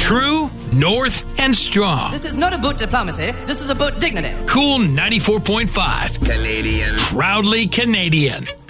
True, North, and strong. This is not about diplomacy. This is about dignity. Cool 94.5. Canadian. Proudly Canadian.